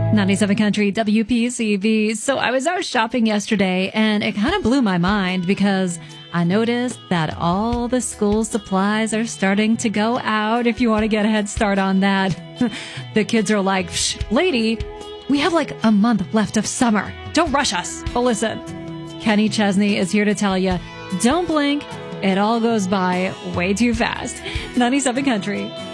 97 Country WPCV. So I was out shopping yesterday and it kind of blew my mind because I noticed that all the school supplies are starting to go out. If you want to get a head start on that, the kids are like, "Shh, lady, we have like a month left of summer. Don't rush us." But listen, Kenny Chesney is here to tell you, don't blink. It all goes by way too fast. 97 Country.